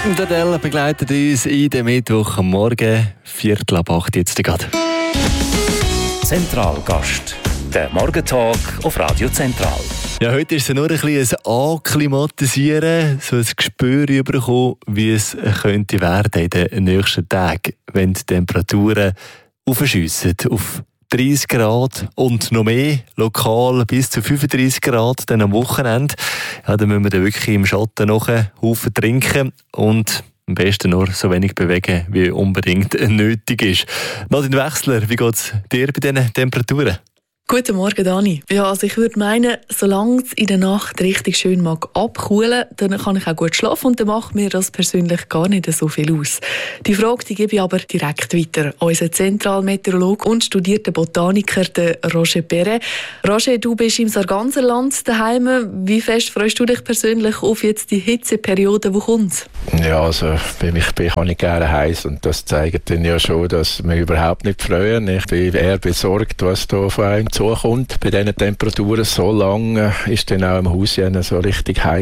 Und Adele begleitet uns in den Mittwoch am Morgen, 7:45 jetzt gerade. Zentralgast, der Morgentalk auf Radio Zentral. Ja, heute ist es nur ein bisschen ein Akklimatisieren, so ein Gespür bekommen, wie es könnte werden in den nächsten Tagen, wenn die Temperaturen aufschiessen auf 30 Grad und noch mehr, lokal bis zu 35 Grad dann am Wochenende. Ja, dann müssen wir dann wirklich im Schatten noch einen Haufen trinken und am besten nur so wenig bewegen, wie unbedingt nötig ist. Nadine Wechsler, wie geht es dir bei diesen Temperaturen? Guten Morgen, Dani. Ja, also ich würde meinen, solange es in der Nacht richtig schön mag abkühlen, dann kann ich auch gut schlafen und dann macht mir das persönlich gar nicht so viel aus. Die Frage die gebe ich aber direkt weiter. Unser Zentralmeteorologe und studierter Botaniker, der Roger Perret. Roger, du bist im Sarganserland daheim. Wie fest freust du dich persönlich auf jetzt die Hitzeperiode, die kommt? Ja, also ich kann nicht gerne heiß und das zeigt dann ja schon, dass wir überhaupt nicht freuen. Ich bin eher besorgt, was da von einem zukommt. Bei diesen Temperaturen so lang ist dann auch im Haus ja so richtig heiß.